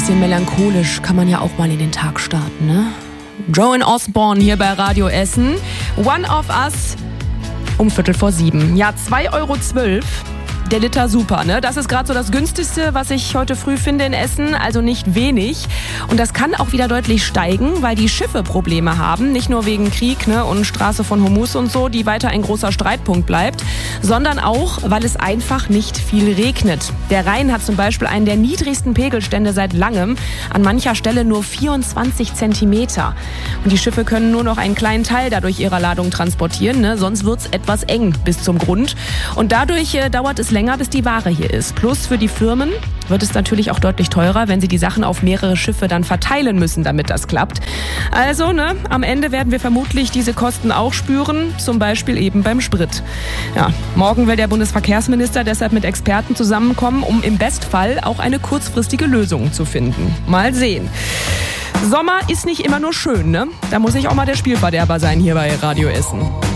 bisschen melancholisch kann man ja auch mal in den Tag starten, ne? Joan Osborne hier bei Radio Essen. One of Us um 6:45. Ja, 2,12 €. Der Liter super, ne? Das ist gerade so das günstigste, was ich heute früh finde in Essen, also nicht wenig. Und das kann auch wieder deutlich steigen, weil die Schiffe Probleme haben. Nicht nur wegen Krieg, ne, und Straße von Hormuz und so, die weiter ein großer Streitpunkt bleibt, sondern auch, weil es einfach nicht viel regnet. Der Rhein hat zum Beispiel einen der niedrigsten Pegelstände seit langem, an mancher Stelle nur 24 Zentimeter. Und die Schiffe können nur noch einen kleinen Teil dadurch ihrer Ladung transportieren, ne? Sonst wird's etwas eng bis zum Grund. Und dadurch dauert es länger, bis die Ware hier ist. Plus für die Firmen wird es natürlich auch deutlich teurer, wenn sie die Sachen auf mehrere Schiffe dann verteilen müssen, damit das klappt. Also, ne, am Ende werden wir vermutlich diese Kosten auch spüren, zum Beispiel eben beim Sprit. Ja, morgen will der Bundesverkehrsminister deshalb mit Experten zusammenkommen, um im Bestfall auch eine kurzfristige Lösung zu finden. Mal sehen. Sommer ist nicht immer nur schön, ne? Da muss ich auch mal der Spielverderber sein hier bei Radio Essen.